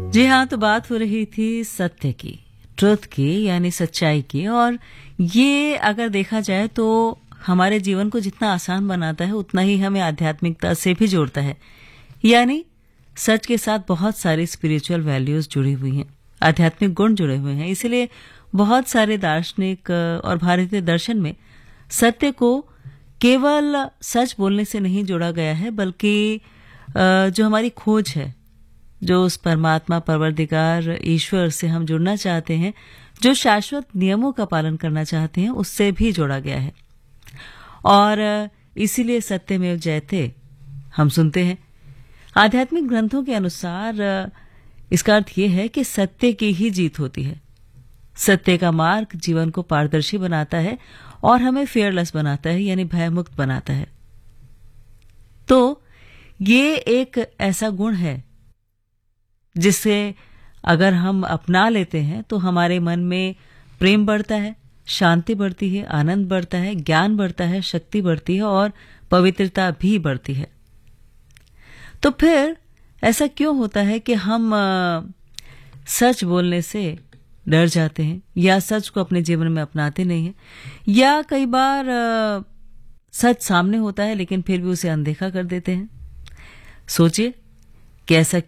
जी हाँ, तो बात हो रही थी सत्य की, ट्रुथ की, यानी सच्चाई की। और ये अगर देखा जाए तो हमारे जीवन को जितना आसान बनाता है उतना ही हमें आध्यात्मिकता से भी जोड़ता है। यानी सच के साथ बहुत सारी स्पिरिचुअल वैल्यूज जुड़ी हुई हैं, आध्यात्मिक गुण जुड़े हुए हैं। इसलिए बहुत सारे दार्शनिक और भारतीय दर्शन में सत्य को केवल सच बोलने से नहीं जोड़ा गया है, बल्कि जो हमारी खोज है, जो उस परमात्मा, परवरदिगार, ईश्वर से हम जुड़ना चाहते हैं, जो शाश्वत नियमों का पालन करना चाहते हैं, उससे भी जोड़ा गया है। और इसीलिए सत्यमेव जयते हम सुनते हैं। आध्यात्मिक ग्रंथों के अनुसार इसका अर्थ यह है कि सत्य की ही जीत होती है। सत्य का मार्ग जीवन को पारदर्शी बनाता है और हमें फेयरलेस बनाता है, यानी भयमुक्त बनाता है। तो ये एक ऐसा गुण है जिसे अगर हम अपना लेते हैं तो हमारे मन में प्रेम बढ़ता है, शांति बढ़ती है, आनंद बढ़ता है, ज्ञान बढ़ता है, शक्ति बढ़ती है और पवित्रता भी बढ़ती है। तो फिर ऐसा क्यों होता है कि हम सच बोलने से डर जाते हैं, या सच को अपने जीवन में अपनाते नहीं हैं, या कई बार सच सामने होता है लेकिन फिर भी उसे अनदेखा कर देते हैं? सोचिए कि ऐसा